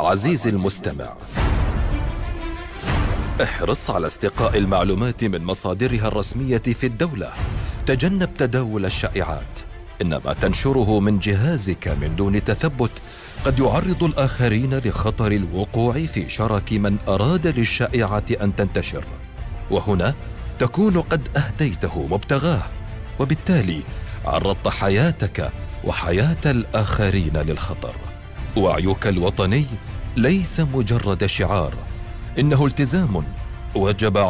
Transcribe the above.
عزيزي المستمع، احرص على استقاء المعلومات من مصادرها الرسمية في الدولة. تجنب تداول الشائعات، إن ما تنشره من جهازك من دون تثبت قد يعرض الآخرين لخطر الوقوع في شرك من أراد للشائعة أن تنتشر، وهنا تكون قد أهديته مبتغاه، وبالتالي عرضت حياتك وحياة الآخرين للخطر. وعيك الوطني ليس مجرد شعار، إنه التزام وجب